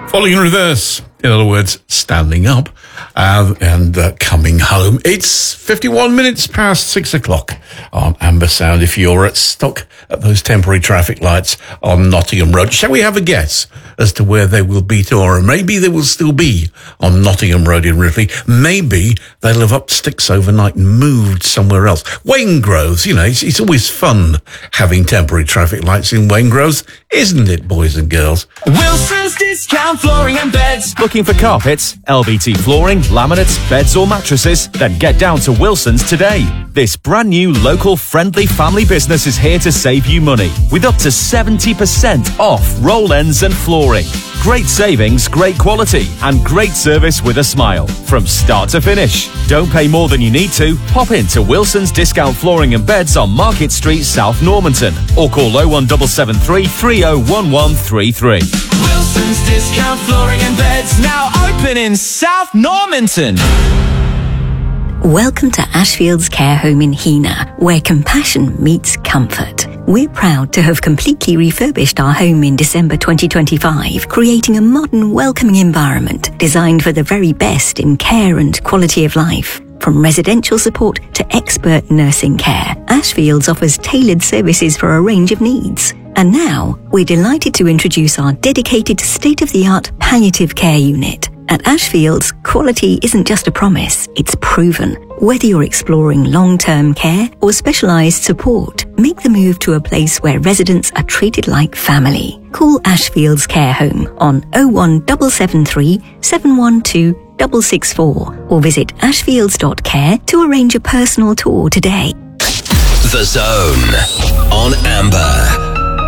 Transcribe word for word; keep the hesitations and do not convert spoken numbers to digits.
Falling in reverse. In other words, standing up uh, and uh, coming home. It's fifty-one minutes past six o'clock on Amber Sound. If you're at stuck at those temporary traffic lights on Nottingham Road, shall we have a guess as to where they will be tomorrow? Maybe they will still be on Nottingham Road in Ripley. Maybe they'll have upped sticks overnight and moved somewhere else. Waingroves, you know, it's, it's always fun having temporary traffic lights in Waingroves, isn't it, boys and girls? Wilson's Discount Flooring and Beds. Looking for carpets, L V T flooring, laminates, beds or mattresses? Then get down to Wilson's today. This brand new local friendly family business is here to save you money with up to seventy percent off roll ends and flooring. Great savings, great quality and great service with a smile from start to finish. Don't pay more than you need to. Pop into Wilson's Discount Flooring and Beds on Market Street, South Normanton, or call oh one seven seven three, three oh one one three three. Wilson's Discount Flooring and Beds, now open in South Normanton. Welcome to Ashfield's Care Home in Heanor, where compassion meets comfort. We're proud to have completely refurbished our home in December twenty twenty-five, creating a modern, welcoming environment designed for the very best in care and quality of life. From residential support to expert nursing care, Ashfields offers tailored services for a range of needs. And now, we're delighted to introduce our dedicated state-of-the-art palliative care unit. At Ashfields, quality isn't just a promise, it's proven. Whether you're exploring long-term care or specialised support, make the move to a place where residents are treated like family. Call Ashfields Care Home on oh one seven seven three, seven one two, six six four or visit ashfields dot care to arrange a personal tour today. The Zone on Amber.